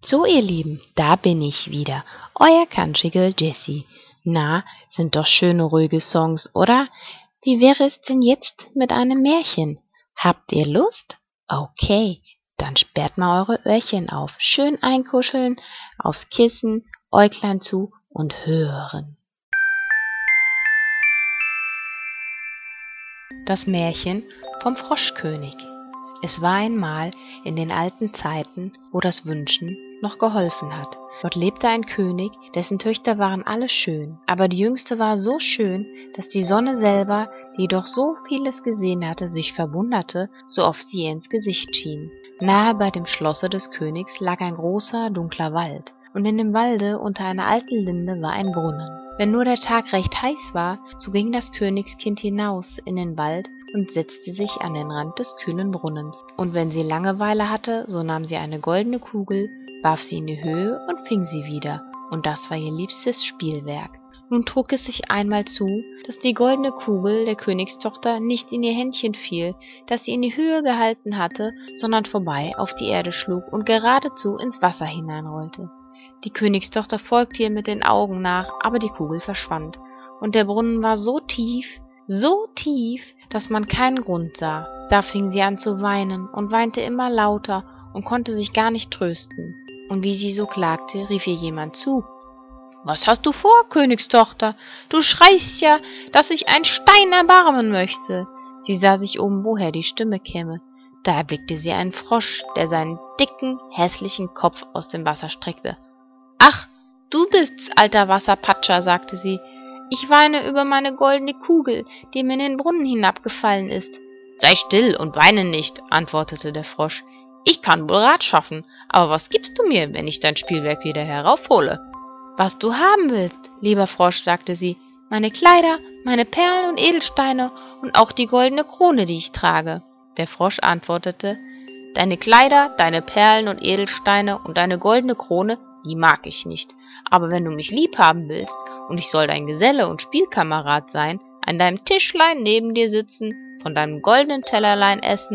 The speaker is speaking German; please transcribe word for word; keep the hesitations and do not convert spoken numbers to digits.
So, ihr Lieben, da bin ich wieder, euer Country Girl Jessie. Na, sind doch schöne, ruhige Songs, oder? Wie wäre es denn jetzt mit einem Märchen? Habt ihr Lust? Okay, dann sperrt mal eure Öhrchen auf, schön einkuscheln, aufs Kissen, Äuglein zu und hören. Das Märchen vom Froschkönig. Es war einmal in den alten Zeiten, wo das Wünschen noch geholfen hat. Dort lebte ein König, dessen Töchter waren alle schön, aber die jüngste war so schön, dass die Sonne selber, die doch so vieles gesehen hatte, sich verwunderte, so oft sie ihr ins Gesicht schien. Nahe bei dem Schlosse des Königs lag ein großer, dunkler Wald, und in dem Walde unter einer alten Linde war ein Brunnen. Wenn nur der Tag recht heiß war, so ging das Königskind hinaus in den Wald und setzte sich an den Rand des kühlen Brunnens. Und wenn sie Langeweile hatte, so nahm sie eine goldene Kugel, warf sie in die Höhe und fing sie wieder, und das war ihr liebstes Spielwerk. Nun trug es sich einmal zu, dass die goldene Kugel der Königstochter nicht in ihr Händchen fiel, das sie in die Höhe gehalten hatte, sondern vorbei auf die Erde schlug und geradezu ins Wasser hineinrollte. Die Königstochter folgte ihr mit den Augen nach, aber die Kugel verschwand, und der Brunnen war so tief, so tief, dass man keinen Grund sah. Da fing sie an zu weinen und weinte immer lauter und konnte sich gar nicht trösten. Und wie sie so klagte, rief ihr jemand zu. »Was hast du vor, Königstochter? Du schreist ja, dass sich ein Stein erbarmen möchte.« Sie sah sich um, woher die Stimme käme. Da erblickte sie einen Frosch, der seinen dicken, hässlichen Kopf aus dem Wasser streckte. »Ach, du bist's, alter Wasserpatscher«, sagte sie. »Ich weine über meine goldene Kugel, die mir in den Brunnen hinabgefallen ist.« »Sei still und weine nicht«, antwortete der Frosch. »Ich kann wohl Rat schaffen, aber was gibst du mir, wenn ich dein Spielwerk wieder heraufhole?« »Was du haben willst, lieber Frosch«, sagte sie. »Meine Kleider, meine Perlen und Edelsteine und auch die goldene Krone, die ich trage.« Der Frosch antwortete, »Deine Kleider, deine Perlen und Edelsteine und deine goldene Krone, die mag ich nicht. Aber wenn du mich lieb haben willst und ich soll dein Geselle und Spielkamerad sein, an deinem Tischlein neben dir sitzen, von deinem goldenen Tellerlein essen